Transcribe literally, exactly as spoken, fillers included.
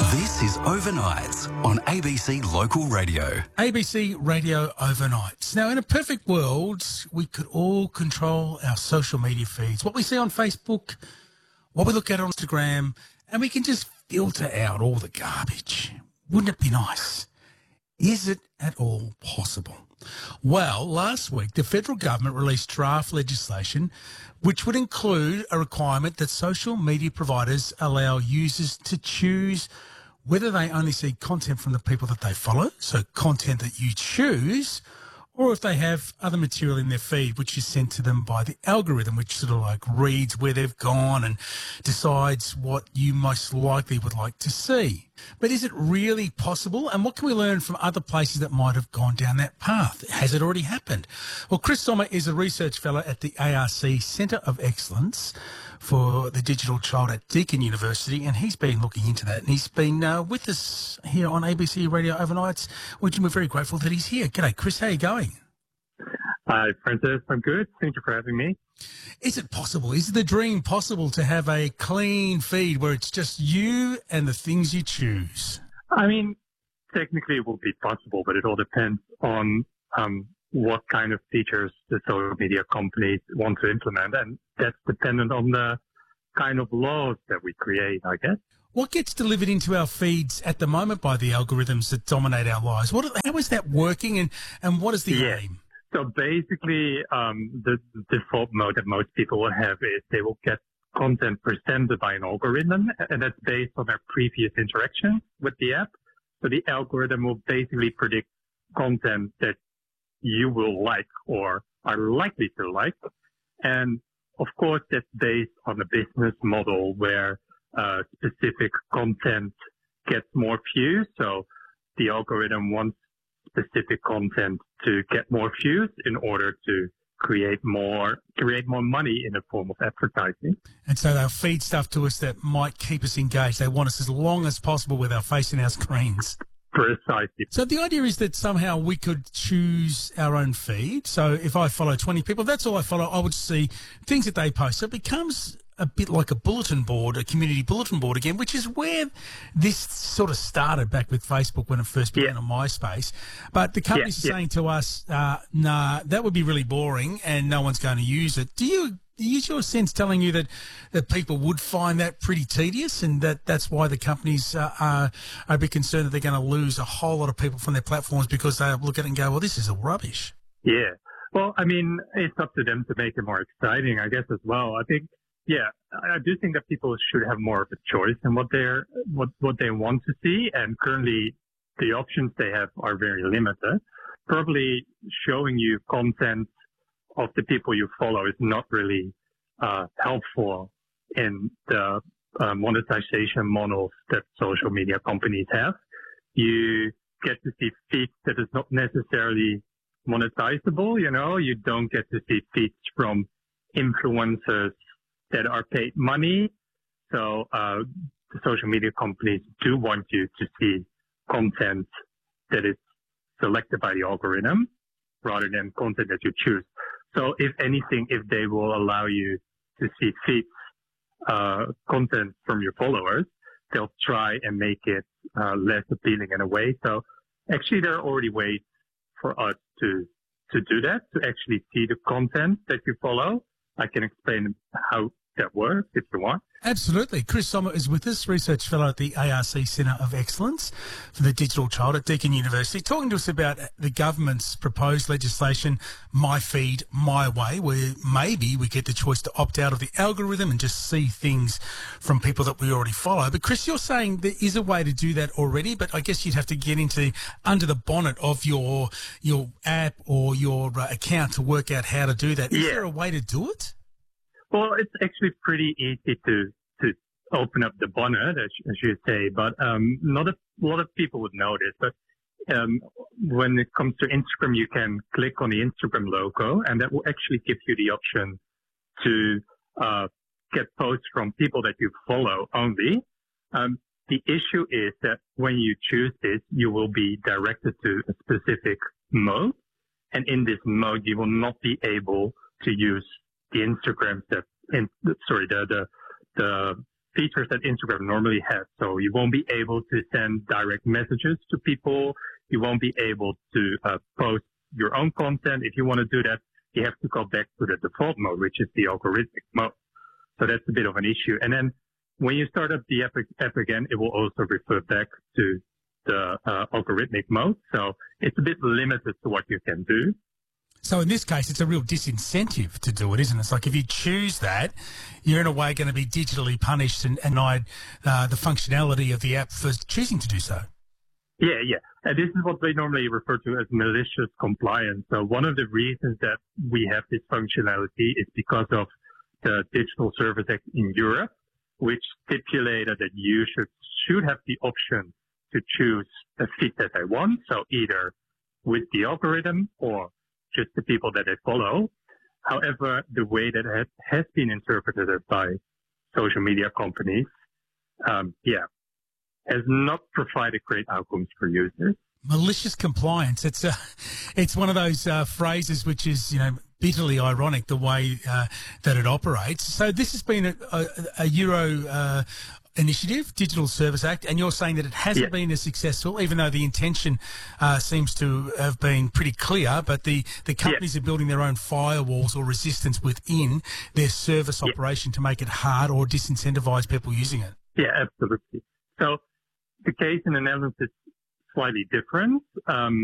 This is Overnights on A B C Local Radio. A B C Radio Overnights. Now, in a perfect world, we could all control our social media feeds, what we see on Facebook, what we look at on Instagram, and we can just filter out all the garbage. Wouldn't it be nice? Is it at all possible? Well, last week, the federal government released draft legislation which would include a requirement that social media providers allow users to choose whether they only see content from the people that they follow, so content that you choose, or if they have other material in their feed which is sent to them by the algorithm, which sort of like reads where they've gone and decides what you most likely would like to see. But is it really possible? And what can we learn from other places that might have gone down that path? Has it already happened? Well, Chris Sommer is a research fellow at the A R C Centre of Excellence for the Digital Child at Deakin University, and he's been looking into that. And he's been uh, with us here on A B C Radio Overnights, which we're very grateful that he's here. G'day, Chris. How are you going? Hi, Francis. I'm good. Thank you for having me. Is it possible? Is the dream possible to have a clean feed where it's just you and the things you choose? I mean, technically it will be possible, but it all depends on um, what kind of features the social media companies want to implement. And that's dependent on the kind of laws that we create, I guess. What gets delivered into our feeds at the moment by the algorithms that dominate our lives? What, how is that working, and, and what is the yeah. aim? So basically, um, the default mode that most people will have is they will get content presented by an algorithm, and that's based on their previous interaction with the app. So the algorithm will basically predict content that you will like or are likely to like. And of course, that's based on a business model where uh, specific content gets more views. So the algorithm wants specific content to get more views in order to create more create more money in the form of advertising. And so they'll feed stuff to us that might keep us engaged. They want us as long as possible with our face in our screens. Precisely. So the idea is that somehow we could choose our own feed. So if I follow twenty people, that's all I follow. I would see things that they post. So it becomes a bit like a bulletin board, a community bulletin board again, which is where this sort of started back with Facebook when it first began yeah. on MySpace. But the companies yeah, are yeah. saying to us, uh, nah, that would be really boring and no one's going to use it. Do you, is your sense telling you that, that people would find that pretty tedious, and that that's why the companies uh, are, are a bit concerned that they're going to lose a whole lot of people from their platforms because they look at it and go, well, this is all rubbish? Yeah. Well, I mean, it's up to them to make it more exciting, I guess, as well. I think Yeah, I do think that people should have more of a choice in what they're what what they want to see, and currently the options they have are very limited. Probably showing you content of the people you follow is not really uh, helpful in the uh, monetization models that social media companies have. You get to see feeds that is not necessarily monetizable. You know, you don't get to see feeds from influencers that are paid money. So uh, the social media companies do want you to see content that is selected by the algorithm rather than content that you choose. So if anything, if they will allow you to see feeds, uh, content from your followers, they'll try and make it uh, less appealing in a way. So actually there are already ways for us to, to do that, to actually see the content that you follow. I can explain how that works if you want. Absolutely. Chris Sommer is with us, research fellow at the A R C Centre of Excellence for the Digital Child at Deakin University, talking to us about the government's proposed legislation, My Feed, My Way, where maybe we get the choice to opt out of the algorithm and just see things from people that we already follow. But Chris, you're saying there is a way to do that already, but I guess you'd have to get into under the bonnet of your your app or your uh, account to work out how to do that. Is yeah. there a way to do it? Well, it's actually pretty easy to, to open up the bonnet, as, as you say, but um, not a lot of people would know this. But um, when it comes to Instagram, you can click on the Instagram logo, and that will actually give you the option to uh, get posts from people that you follow only. Um, the issue is that when you choose this, you will be directed to a specific mode, and in this mode, you will not be able to use the Instagram that, in, sorry, the, the, the features that Instagram normally has. So you won't be able to send direct messages to people. You won't be able to uh, post your own content. If you want to do that, you have to go back to the default mode, which is the algorithmic mode. So that's a bit of an issue. And then when you start up the app, app again, it will also refer back to the uh, algorithmic mode. So it's a bit limited to what you can do. So in this case, it's a real disincentive to do it, isn't it? It's like if you choose that, you're in a way going to be digitally punished and denied uh, the functionality of the app for choosing to do so. Yeah, yeah. And this is what they normally refer to as malicious compliance. So one of the reasons that we have this functionality is because of the Digital Service Act in Europe, which stipulated that you should, should have the option to choose a feed that they want. So either with the algorithm or just the people that they follow. However, the way that it has been interpreted by social media companies, um, yeah, has not provided great outcomes for users. Malicious compliance. It's a, it's one of those uh, phrases which is, you know, bitterly ironic the way uh, that it operates. So this has been a, a, a Euro uh, initiative, Digital Service Act, and you're saying that it hasn't yeah. been as successful, even though the intention uh, seems to have been pretty clear, but the, the companies yeah. are building their own firewalls or resistance within their service yeah. operation to make it hard or disincentivize people using it. Yeah, absolutely. So the case in the Netherlands is slightly different. Um,